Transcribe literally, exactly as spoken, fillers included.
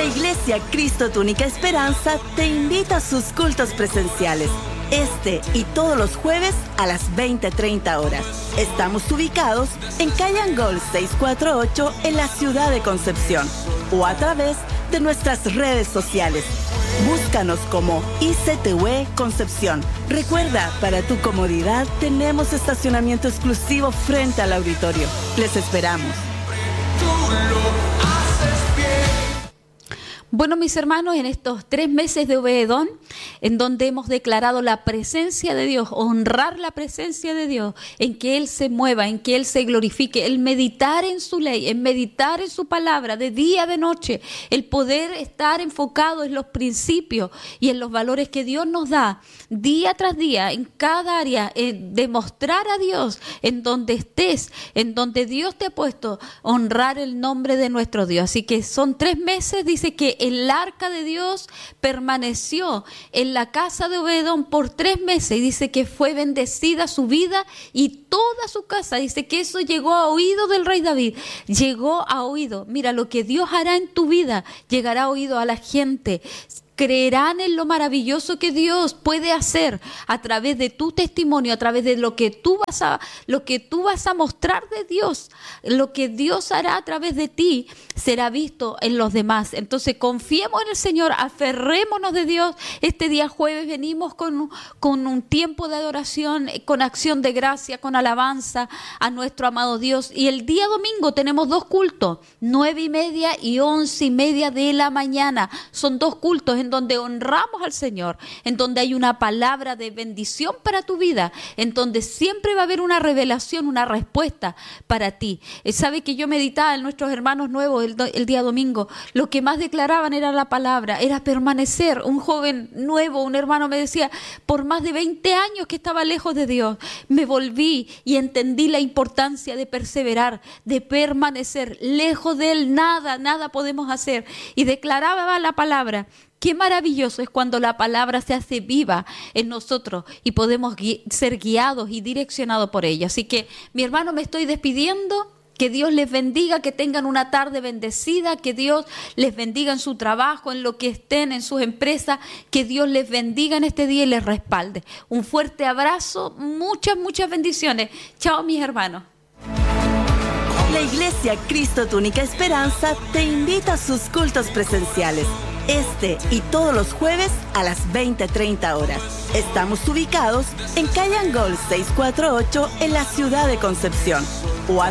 Iglesia Cristo Tu Única Esperanza te invita a sus cultos presenciales. Este y todos los jueves a las veinte treinta horas. Estamos ubicados en Calle Angol seiscientos cuarenta y ocho en la ciudad de Concepción o a través de nuestras redes sociales. Búscanos como I C T U E Concepción. Recuerda, para tu comodidad tenemos estacionamiento exclusivo frente al auditorio. Les esperamos. Bueno, mis hermanos, en estos tres meses de Obededón, en donde hemos declarado la presencia de Dios, honrar la presencia de Dios, en que Él se mueva, en que Él se glorifique, el meditar en su ley, en meditar en su palabra de día, de noche, el poder estar enfocado en los principios y en los valores que Dios nos da, día tras día, en cada área, en demostrar a Dios en donde estés, en donde Dios te ha puesto, honrar el nombre de nuestro Dios. Así que son tres meses, dice que el arca de Dios permaneció en la casa de Obededón por tres meses y dice que fue bendecida su vida y toda su casa. Dice que eso llegó a oído del rey David, llegó a oído. Mira, lo que Dios hará en tu vida llegará a oído a la gente. Creerán en lo maravilloso que Dios puede hacer a través de tu testimonio, a través de lo que tú vas a, lo que tú vas a mostrar de Dios, lo que Dios hará a través de ti será visto en los demás. Entonces confiemos en el Señor, aferrémonos de Dios. Este día jueves venimos con, con un tiempo de adoración, con acción de gracia, con alabanza a nuestro amado Dios. Y el día domingo tenemos dos cultos, nueve y media y once y media de la mañana. Son dos cultos en en donde honramos al Señor, en donde hay una palabra de bendición para tu vida, en donde siempre va a haber una revelación, una respuesta para ti. Sabe que yo meditaba en nuestros hermanos nuevos el, el día domingo, lo que más declaraban era la palabra, era permanecer. Un joven nuevo, un hermano me decía, por más de veinte años que estaba lejos de Dios, me volví y entendí la importancia de perseverar, de permanecer lejos de Él. Nada, nada podemos hacer. Y declaraba la palabra. Qué maravilloso es cuando la palabra se hace viva en nosotros y podemos gui- ser guiados y direccionados por ella. Así que, mi hermano, me estoy despidiendo. Que Dios les bendiga, que tengan una tarde bendecida, que Dios les bendiga en su trabajo, en lo que estén, en sus empresas, que Dios les bendiga en este día y les respalde. Un fuerte abrazo, muchas, muchas bendiciones. Chao, mis hermanos. La Iglesia Cristo Tu Única Esperanza te invita a sus cultos presenciales. Este y todos los jueves a las veinte treinta horas. Estamos ubicados en Calle Angol seiscientos cuarenta y ocho en la ciudad de Concepción o a